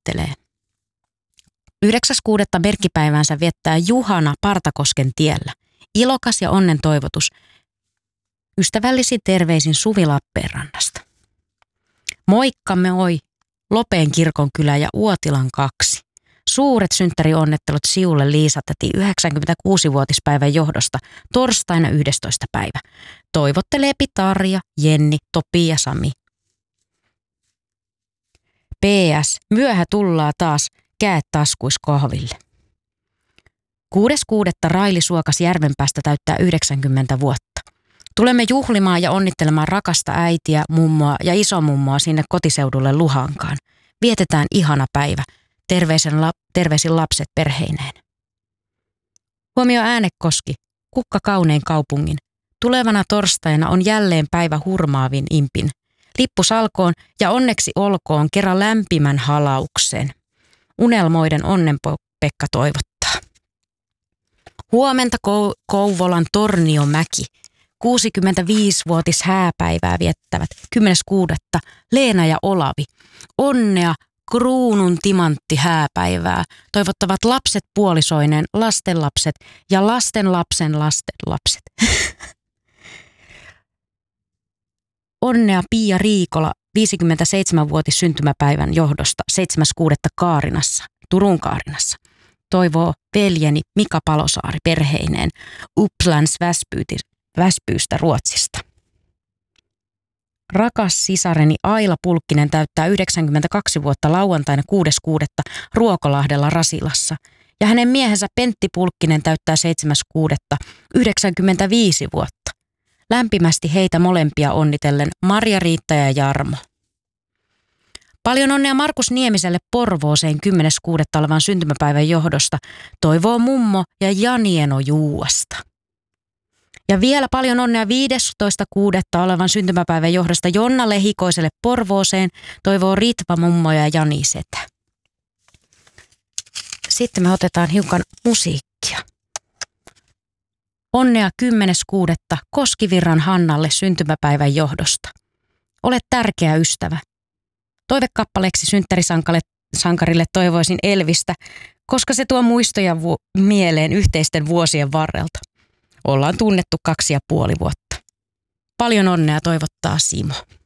onnittelee. 9.6. merkkipäivänsä viettää Juhana Partakosken tiellä. Ilokas ja onnen toivotus. Ystävällisin terveisin Suvi Lappeenrannasta. Moikkamme oi, Lopeen kirkonkylä ja Uotilan 2. Suuret synttärionnettelut Siulle Liisa-täti 96-vuotispäivän johdosta torstaina 11. päivä. Toivottelee Tarja, Jenni, Topi ja Sami. PS. Myöhä tullaa taas, käet taskuis kahville. 6.6. Raili Suokas Järvenpäästä täyttää 90 vuotta. Tulemme juhlimaan ja onnittelemaan rakasta äitiä, mummoa ja isomummoa sinne kotiseudulle Luhankaan. Vietetään ihana päivä. Terveisin lapset perheineen. Huomio Äänekoski, kukka kaunein kaupungin. Tulevana torstaina on jälleen päivä hurmaavin impin. Lippu salkoon ja onneksi olkoon kerran lämpimän halauksen. Unelmoiden Onnen-Pekka toivottaa. Huomenta Kouvolan Torniomäki. 65-vuotis hääpäivää viettävät 10.6. Leena ja Olavi. Onnea kruunun timantti hääpäivää toivottavat lapset puolisoineen, lastenlapset ja lastenlapsen lastenlapset. Onnea Pia Riikola 57-vuotis syntymäpäivän johdosta 7.6. Kaarinassa, Turun Kaarinassa. Toivoo veljeni Mika Palosaari perheineen Upplands Väspyystä Ruotsista. Rakas sisareni Aila Pulkkinen täyttää 92 vuotta lauantaina 6.6. Ruokolahdella Rasilassa. Ja hänen miehensä Pentti Pulkkinen täyttää 7.6. 95 vuotta. Lämpimästi heitä molempia onnitellen Marja-Riitta ja Jarmo. Paljon onnea Markus Niemiselle Porvooseen 10.6. olevan syntymäpäivän johdosta. Toivoo mummo ja Janieno Juuasta. Ja vielä paljon onnea 15.6. olevan syntymäpäivän johdosta Jonna Lehikoiselle Porvooseen. Toivoo Ritva mummo ja Jani setä. Sitten me otetaan hiukan musiikkia. Onnea 10.6. Koskivirran Hannalle syntymäpäivän johdosta. Olet tärkeä ystävä. Toivekappaleeksi synttärisankarille toivoisin Elvistä, koska se tuo muistoja mieleen yhteisten vuosien varrelta. Ollaan tunnettu 2,5 vuotta. Paljon onnea toivottaa Simo.